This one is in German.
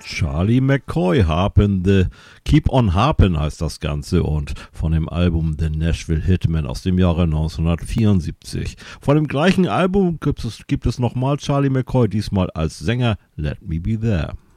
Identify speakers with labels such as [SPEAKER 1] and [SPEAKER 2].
[SPEAKER 1] Charlie McCoy, Keep on Harpin' heißt das Ganze und von dem Album The Nashville Hitman aus dem Jahre 1974. Von dem gleichen Album gibt es nochmal Charlie McCoy, diesmal als Sänger Let Me Be There.